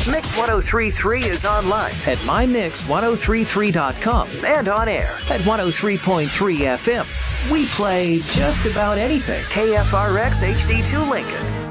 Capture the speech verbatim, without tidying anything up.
Mix ten thirty-three is online at my mix ten thirty-three dot com and on air at one oh three point three F M. We play just about anything. K F R X H D two Lincoln.